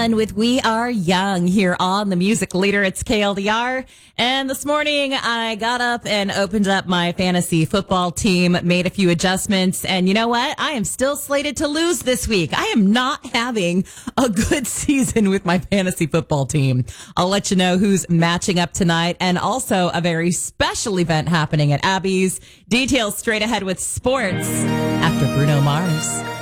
fun with We Are Young here on the Music Leader. It's KLDR. And this morning I got up and opened up my fantasy football team, made a few adjustments. And you know what? I am still slated to lose this week. I am not having a good season with my fantasy football team. I'll let you know who's matching up tonight, and also a very special event happening at Abby's. Details straight ahead with sports after Bruno Mars.